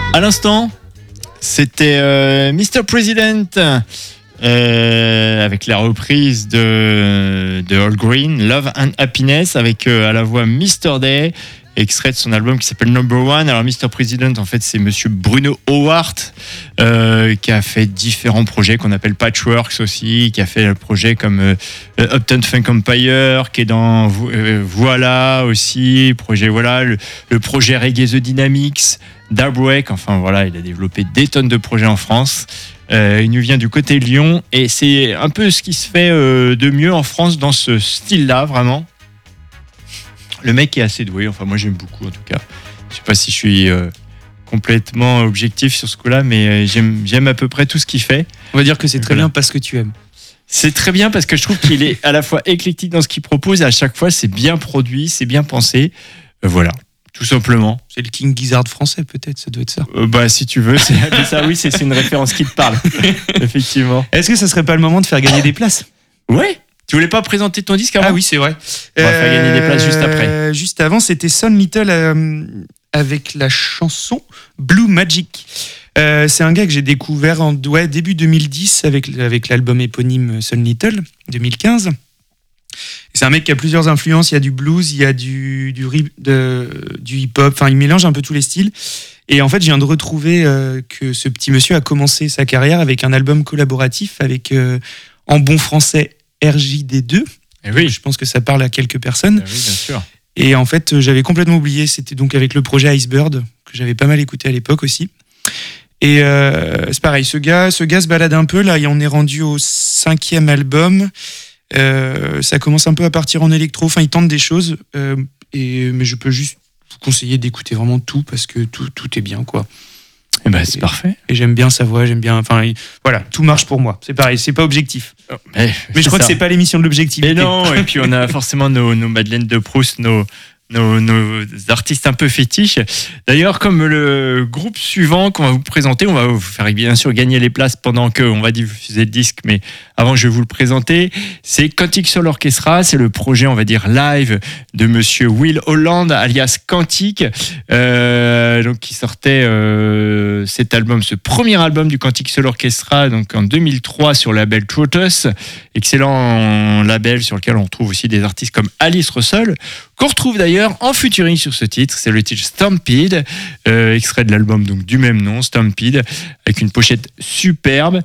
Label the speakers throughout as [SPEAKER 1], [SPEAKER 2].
[SPEAKER 1] À l'instant, c'était Mr. President avec la reprise de All Green, Love and Happiness, avec à la voix Mr. Day, extrait de son album qui s'appelle Number One. Alors Mr. President, en fait, c'est monsieur Bruno Howard qui a fait différents projets qu'on appelle Patchworks aussi, qui a fait le projet comme Uptown Funk Empire, qui est dans Voilà aussi, projet Voilà, le projet Reggae The Dynamics, Dabwek, enfin voilà, il a développé des tonnes de projets en France. Il nous vient du côté Lyon et c'est un peu ce qui se fait de mieux en France dans ce style-là, vraiment. Le mec est assez doué, enfin moi j'aime beaucoup en tout cas. Je sais pas si je suis complètement objectif sur ce coup-là, mais j'aime à peu près tout ce qu'il fait.
[SPEAKER 2] On va dire que c'est très bien parce que tu aimes.
[SPEAKER 1] C'est très bien parce que je trouve qu'il est à la fois éclectique dans ce qu'il propose et à chaque fois c'est bien produit, c'est bien pensé. Voilà, tout simplement.
[SPEAKER 2] C'est le King Gizzard français peut-être, ça doit être ça.
[SPEAKER 1] Bah si tu veux, c'est ça, oui, c'est une référence qui te parle, effectivement.
[SPEAKER 2] Est-ce que ça serait pas le moment de faire gagner des places ?
[SPEAKER 1] Ouais. Tu voulais pas présenter ton disque avant ?
[SPEAKER 2] Ah oui, c'est vrai.
[SPEAKER 1] On va faire gagner des places juste après.
[SPEAKER 2] Juste avant, c'était Son Little avec la chanson Blue Magic. C'est un gars que j'ai découvert en début 2010 avec l'album éponyme Son Little, 2015. C'est un mec qui a plusieurs influences. Il y a du blues, il y a du hip-hop. Enfin, il mélange un peu tous les styles. Et en fait, je viens de retrouver que ce petit monsieur a commencé sa carrière avec un album collaboratif avec, en bon français, RJD2.
[SPEAKER 1] Et oui.
[SPEAKER 2] Je pense que ça parle à quelques personnes.
[SPEAKER 1] Oui, bien sûr.
[SPEAKER 2] Et en fait, j'avais complètement oublié. C'était donc avec le projet Icebird, que j'avais pas mal écouté à l'époque aussi. Et c'est pareil, ce gars se balade un peu. Là, on est rendu au 5e album. Ça commence un peu à partir en électro. Enfin, il tente des choses. Mais je peux juste vous conseiller d'écouter vraiment tout parce que tout est bien, quoi.
[SPEAKER 1] Et ben, c'est parfait.
[SPEAKER 2] Et j'aime bien sa voix, voilà, tout marche pour moi. C'est pareil, c'est pas objectif. Mais je crois que c'est pas l'émission de l'objectivité.
[SPEAKER 1] Et non, et puis on a forcément nos Madeleine de Proust, nos artistes un peu fétiches. D'ailleurs, comme le groupe suivant qu'on va vous présenter, on va vous faire bien sûr gagner les places pendant qu'on va diffuser le disque, mais avant je vais vous le présenter. C'est Quantic Soul Orchestra, c'est le projet, on va dire, live de monsieur Will Holland, alias Quantic, donc qui sortait cet album, ce premier album du Quantic Soul Orchestra, donc en 2003 sur le label Trotus, excellent label sur lequel on retrouve aussi des artistes comme Alice Russell, qu'on retrouve d'ailleurs en featuring sur ce titre. C'est le titre Stampede, extrait de l'album donc du même nom, Stampede, avec une pochette superbe.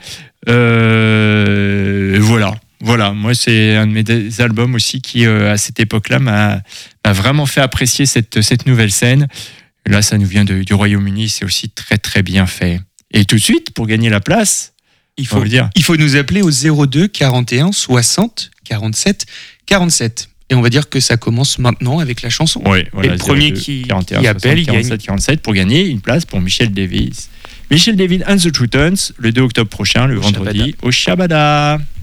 [SPEAKER 1] Voilà, moi c'est un de mes albums aussi qui à cette époque-là m'a vraiment fait apprécier cette nouvelle scène. Là, ça nous vient du Royaume-Uni, c'est aussi très très bien fait. Et tout de suite, pour gagner la place, il faut nous appeler au 02 41 60 47 47. Et on va dire que ça commence maintenant avec la chanson. Oui, voilà,
[SPEAKER 2] et le premier qui appelle, il gagne.
[SPEAKER 1] 47 pour gagner une place pour Michel David. Michel David and the Trutons, le 2 octobre prochain, le vendredi, au Shabada.